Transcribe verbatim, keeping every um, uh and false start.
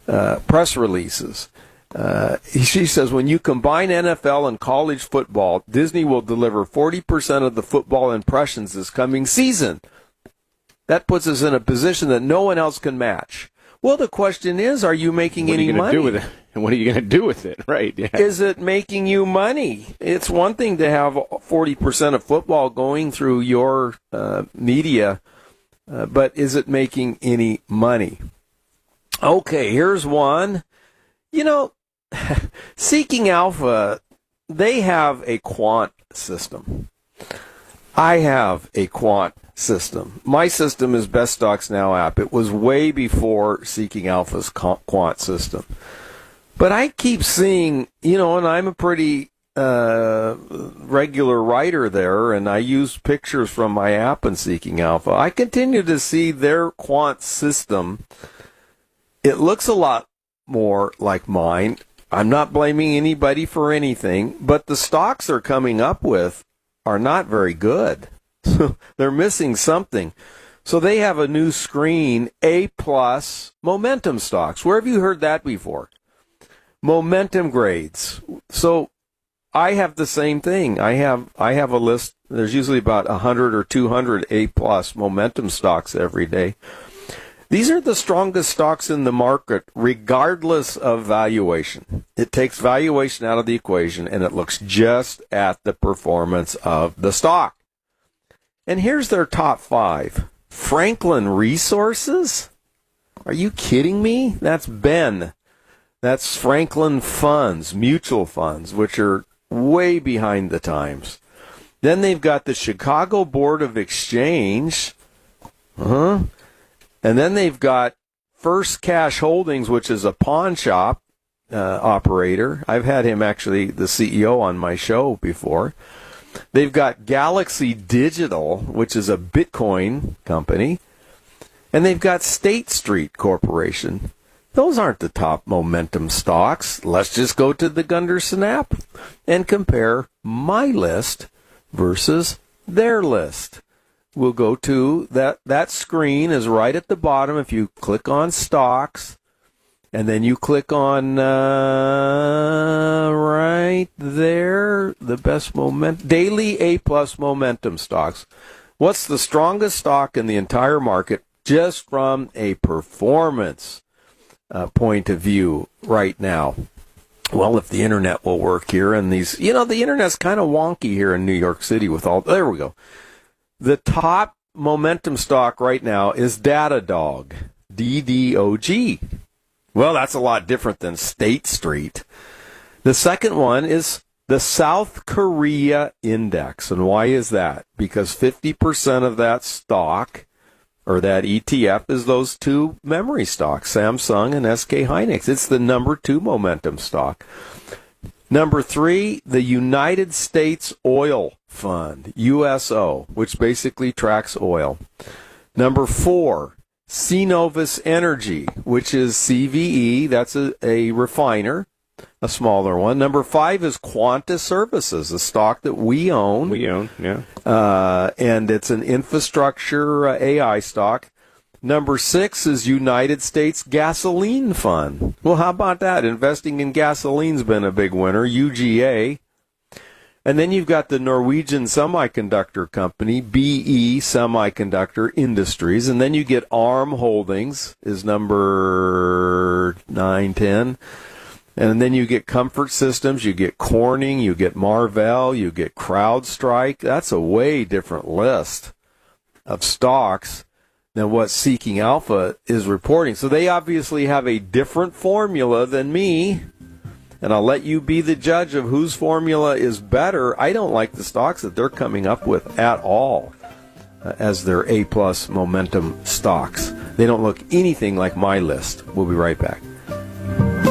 uh, press releases. Uh, she says, when you combine N F L and college football, Disney will deliver forty percent of the football impressions this coming season. That puts us in a position that no one else can match. Well, the question is, are you making what any are you money? Do with it? And what are you going to do with it? Right. Yeah. Is it making you money? It's one thing to have forty percent of football going through your uh, media, uh, but is it making any money? Okay, here's one. You know, Seeking Alpha, they have a quant system. I have a quant system. My system is Best Stocks Now app. It was way before Seeking Alpha's quant system. But I keep seeing, you know, and I'm a pretty uh, regular writer there, and I use pictures from my app in Seeking Alpha. I continue to see their quant system. It looks a lot more like mine. I'm not blaming anybody for anything, but the stocks they're coming up with are not very good. They're missing something. So they have a new screen, A plus momentum stocks. Where have you heard that before? Momentum grades. So I have the same thing. I have I have a list. There's usually about one hundred or two hundred A plus momentum stocks every day. These are the strongest stocks in the market, regardless of valuation. It takes valuation out of the equation, and it looks just at the performance of the stock. And here's their top five. Franklin Resources? Are you kidding me? That's Ben. That's Franklin Funds, mutual funds, which are way behind the times. Then they've got the Chicago Board of Exchange. Uh-huh. And then they've got First Cash Holdings, which is a pawn shop uh, operator. I've had him actually, the C E O, on my show before. They've got Galaxy Digital, which is a Bitcoin company. And they've got State Street Corporation. Those aren't the top momentum stocks. Let's just go to the Gunderson app and compare my list versus their list. We'll go to that, that screen is right at the bottom. If you click on stocks, and then you click on uh, right there, the best moment, daily A plus momentum stocks. What's the strongest stock in the entire market just from a performance uh, point of view right now? Well, if the internet will work here, and these, you know, the internet's kind of wonky here in New York City with all, there we go. The top momentum stock right now is Datadog, D D O G. Well, that's a lot different than State Street. The second one is the South Korea Index. And why is that? Because fifty percent of that stock, or that E T F, is those two memory stocks, Samsung and S K Hynix. It's the number two momentum stock. Number three, the United States Oil Fund, U S O, which basically tracks oil. Number four, Cenovus Energy, which is C V E, that's a, a refiner, a smaller one. Number five is Quanta Services, a stock that we own. We own, yeah. Uh, and it's an infrastructure uh, A I stock. Number six is United States Gasoline Fund. Well, how about that? Investing in gasoline's been a big winner, U G A. And then you've got the Norwegian Semiconductor Company, B E Semiconductor Industries. And then you get ARM Holdings is number nine, ten. And then you get Comfort Systems, you get Corning, you get Marvell, you get CrowdStrike. That's a way different list of stocks than what Seeking Alpha is reporting. So they obviously have a different formula than me. And I'll let you be the judge of whose formula is better. I don't like the stocks that they're coming up with at all uh, as their A-plus momentum stocks. They don't look anything like my list. We'll be right back.